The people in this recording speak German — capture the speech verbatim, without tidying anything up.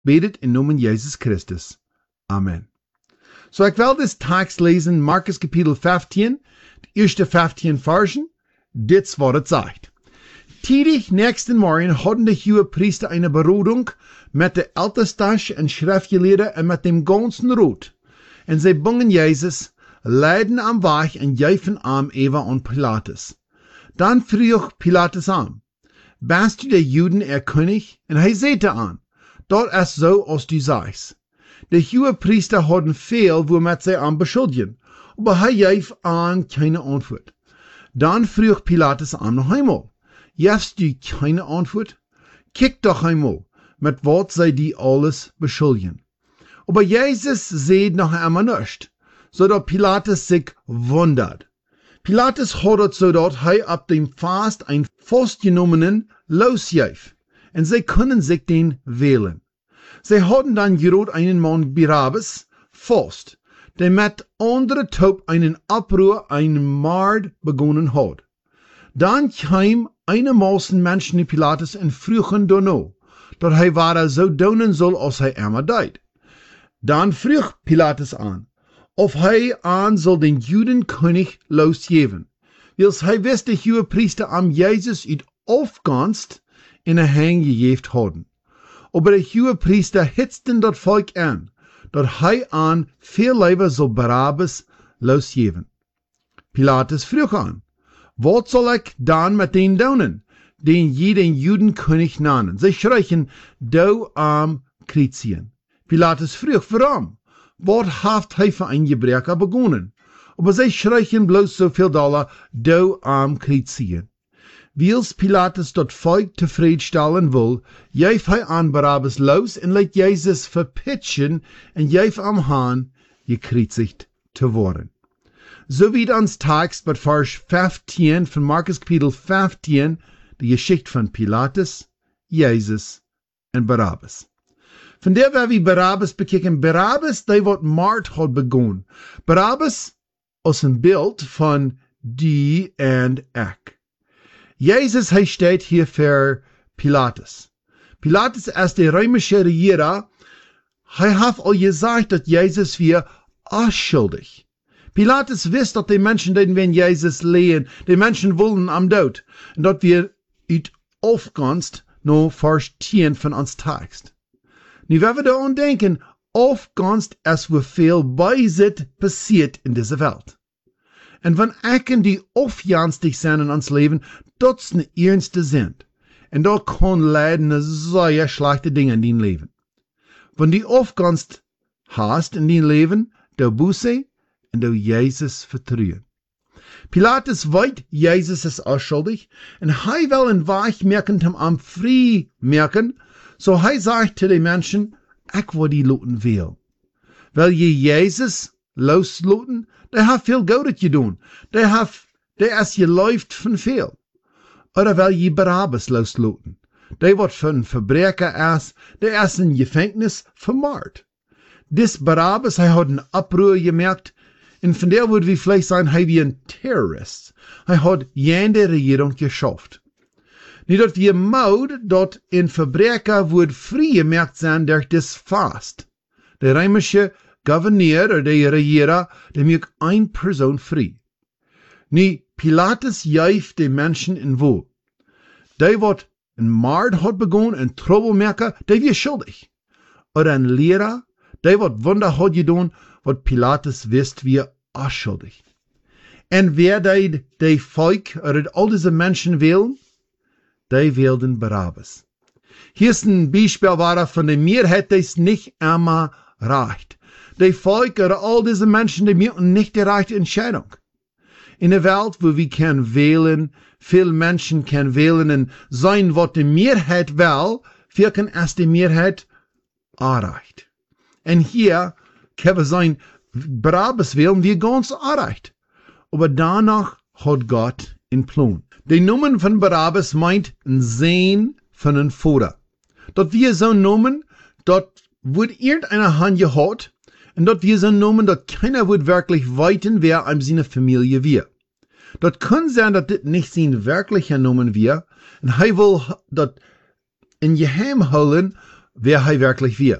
Betet in Namen Jesus Christus. Amen. So, ich will das Text lesen, Markus Kapitel fünfzehn, die erste fünfzehn Versen, dit was es sagt. Tidig nächsten Morgen hatten die Hohepriester eine Berodung mit der Ältesten und Schriftgelehrten und mit dem ganzen Rat. Und sie bringen Jesus, leiden am Weg und jäfen am Eva an Pilatus. Dann frug Pilatus an, bist du der Juden er König? Und er sagte an, dort ist so, als du sagst. Die Hohepriester hatten viel, womit sie an beschuldigen, aber er jäf an keine Antwort. Dann frug Pilatus an noch einmal, jäfst du keine Antwort? Kick doch einmal, mit was sie die alles beschuldigen. Aber Jesus seht noch einmal nicht, so dass Pilatus sich wundert. Pilatus hat so dort er ab dem Fast ein Fastgenommenen losjäf, und sie können sich den wählen. Sie hatten dann gerot einen Mann Barabbas fast, der mit andere Taub einen Abruhr, einen Mord begonnen hat. Dann kam eine Maßen Menschen in Pilatus und frugen danach, dass er war so donen soll, als er immer deed. Dann frug Pilatus an, of er an soll den Judenkönig losgeven, wils hij wist de Hohepriester am Jesus uit aufganst in een hang gejeft hadden. Aber de Hohepriester hitzten dat Volk an, dat hij an veel lieber soll Barabbas losgeven. Pilatus vroeg an, wat zal ik dan met den doen, den je den Judenkönig nannen? Sie schreien, du am Chrétien. Pilatus vroeg, waarom? Wat heeft hij voor een Gebreker begonnen? Aber sie schreien bloß so viel Dollar, du am Chrétien. Wils Pilatus dat Volk tevredenstellen wil, jäf hij an Barabbas los en laat Jesus verpitchen en jäf am Haan gekreuzigt te worden. So wie ons Text bei Vers fünfzehn von Markus Kapitel fünfzehn, die Geschichte von Pilatus, Jesus en Barabbas. Von der wir wie Barabbas bekijken, Barabbas, die wat Moord had begonnen. Barabbas als een beeld van die en ik. Jesus, hij steht hier für Pilatus. Pilatus ist der römische Regierer. Hij hat al gesagt, dat Jesus wir unschuldig. Pilatus wist dat die Menschen, die wenn Jesus lehen, die Menschen wollen am Tod. Und dat wir uit aufganst no Vers zehn von ons Text. Nu, wenn wir daran denken, aufganst es wo viel Beisit passiert in dieser Welt. Und wenn Ecken die aufjanstig sind in ons Leben, das ne ernste sind. Und da kann leiden sehr schlechte Dinge in dein Leben. Wenn die aufganst hast in dein Leben, da Buße und da Jesus vertrauen. Pilatus weiß, Jesus ist unschuldig, und er will ein Weich merken, am frei merken, so er sagt zu den Menschen, ich will die loten will. Weil je Jesus losloten, der hat viel Gutes getan. Der hat, der ist geläuft von viel. Oder weil je Barabbas losloten. Der wird von Verbrecher ist, der ist in Gefängnis vermord. Dis Barabbas, er hat einen Abruhr gemerkt, und von der würde wie vielleicht sein, er wie ein Terrorist. Er hat jede Regierung geschafft. Nicht, dass wir Maud dort in Verbrecher wird frei gemerkt sein durch das Fast. Der römische Gouverneur oder der Regierer, der merkt eine Person frei. Nie, Pilatus jäft die Menschen in wo. Der wird ein Mord hat begonnen, ein Troublemaker, der wird schuldig. Oder ein Lehrer, der wird Wunder hat getan, was Pilatus wisst, wir unschuldig. Und wer die, die Volk oder all diese Menschen wählen, die wählen Barabbas. Hier ist ein Beispiel, war von der Mehrheit, das nicht immer reicht. Die Volk oder all diese Menschen, die machen nicht die rechte Entscheidung. In der Welt, wo wir können wählen, viele Menschen können wählen und sein, was die Mehrheit will, wir können erst die Mehrheit erreicht. Und hier können wir sein, Barabbas wählen wir ganz erreicht. Aber danach hat Gott einen Plan. Die Nomen von Barabbas meint ein Sehen von einem Vater. Dort wir so nomen, dort wird irgendeine Hand gehabt, und dort wir so nomen, dort keiner wird wirklich weiten, wer einem seine Familie wir. Dort kann sein, dass das nicht sein wirklicher Nomen wir, und er will dort in Geheim holen, wer hij werkelijk wie.